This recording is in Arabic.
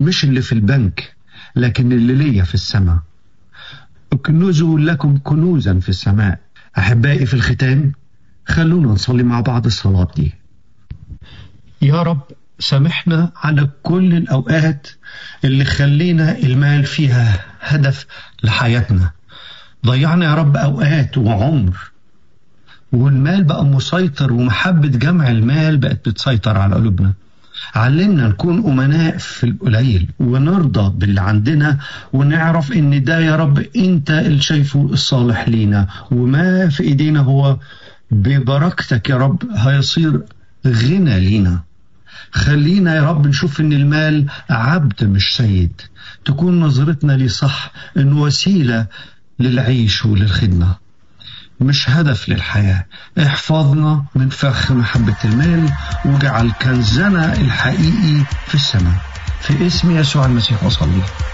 مش اللي في البنك لكن اللي ليا في السماء. اكنزوا لكم كنوزا في السماء. أحبائي، في الختام خلونا نصلي مع بعض الصلاة دي. يا رب سامحنا على كل الأوقات اللي خلينا المال فيها هدف لحياتنا. ضيعنا يا رب أوقات وعمر، والمال بقى مسيطر، ومحبة جمع المال بقت بتسيطر على قلوبنا. علمنا نكون أمناء في القليل ونرضى باللي عندنا، ونعرف إن ده يا رب أنت اللي شايفه الصالح لينا، وما في إيدينا هو ببركتك يا رب هيصير غنى لينا. خلينا يا رب نشوف إن المال عبد مش سيد، تكون نظرتنا ليه صح إنه وسيلة للعيش وللخدمة مش هدف للحياة. احفظنا من فخ محبة المال، وجعل كنزنا الحقيقي في السماء. في اسم يسوع المسيح أصلي.